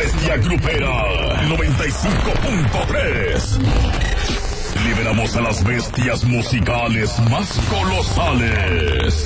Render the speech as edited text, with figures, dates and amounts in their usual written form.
bestia grupera 95.3. Liberamos a las bestias musicales más colosales.